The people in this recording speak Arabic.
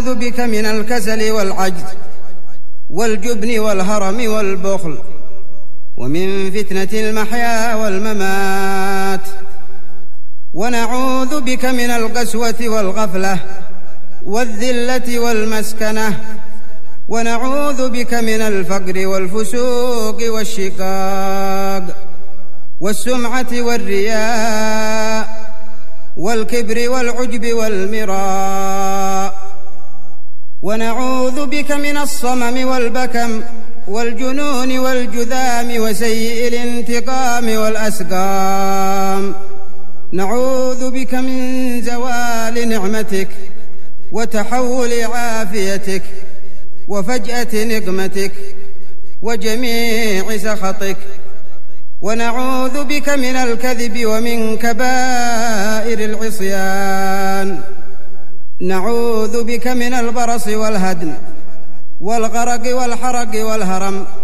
ونعوذ بك من الكسل والعجز والجبن والهرم والبخل ومن فتنة المحيا والممات، ونعوذ بك من القسوة والغفلة والذلة والمسكنة، ونعوذ بك من الفقر والفسوق والشقاق والسمعة والرياء والكبر والعجب والمراء، ونعوذ بك من الصمم والبكم والجنون والجذام وسيء الانتقام والأسقام، نعوذ بك من زوال نعمتك وتحول عافيتك وفجأة نقمتك وجميع سخطك، ونعوذ بك من الكذب ومن كبائر العصيان، نعوذ بك من البرص والهدم والغرق والحرق والهرم